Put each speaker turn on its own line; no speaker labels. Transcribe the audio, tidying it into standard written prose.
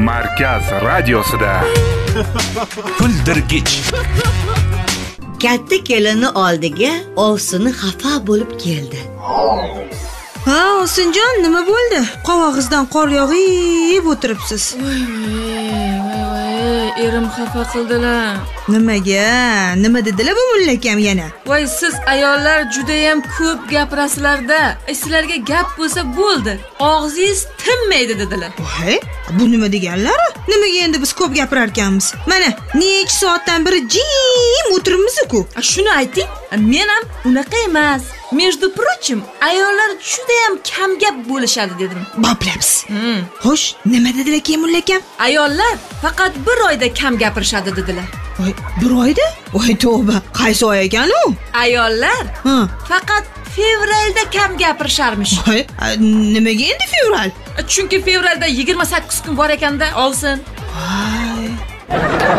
Markaz radiosida. Kuldirgich.
Katta kelinni oldiga ovsini xafa bo'lib keldi.
Ha, Ovsinjon, nima bo'ldi? Qovog'ingizdan qor yog'ib o'tiribsiz.
Erim xafa qildilar.
Nimaga? Nima dedilar bu mullakam yana?
Voy, siz ayollar juda ham ko'p gapirasizlar-da. Sizlarga gap bo'lsa bo'ldi. Og'zingiz tinmaydi dedilar.
Voy, bu nima deganlari? Nimaga endi biz ko'p gapirar ekanmiz? Mana, necha soatdan beri jim o'tiribmiz-ku.
Shuni ayting. Men ham unaqa emas. Между прочим, ayollar juda ham kam gap bo'lishadi dedim.
Boplabs. Xo'sh, nima dedilar keyin mullakam?
Ayollar faqat bir oyda kam gapirishadi dedilar.
Voy, bir oyda? Voy tavba, qaysi oy ekan u?
Ayollar faqat fevralda kam gapirisharmish.
Voy, nimaga endi fevral?
Chunki fevralda 28 kun bor ekanda, olsin.
Voy.